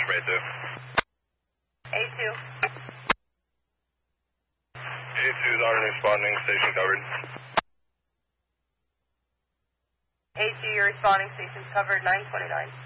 Right there. A2. A2's on responding, station covered. A2, you're responding, station's covered, 929.